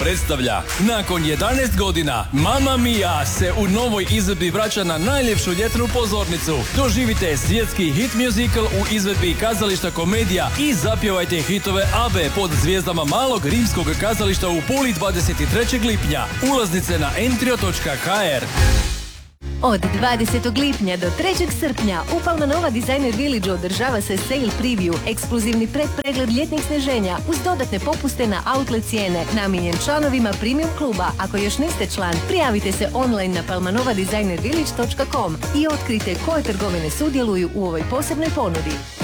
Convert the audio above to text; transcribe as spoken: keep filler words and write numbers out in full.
predstavlja nakon jedanaest godina Mamma Mia se u novoj izvedbi vraća na najljepšu ljetnu pozornicu. Doživite svjetski hit musical u izvedbi kazališta Komedija i zapjevajte hitove Abe pod zvijezdama Malog rimskog kazališta u Puli dvadeset trećeg lipnja. Ulaznice na entrio točka ha er. Od dvadesetog lipnja do trećeg srpnja u Palmanova Designer Village održava se sale preview, ekskluzivni predpregled ljetnih sneženja uz dodatne popuste na outlet cijene, namijenjen članovima premium kluba. Ako još niste član, prijavite se online na palmanova designer village točka com i otkrite koje trgovine sudjeluju u ovoj posebnoj ponudi.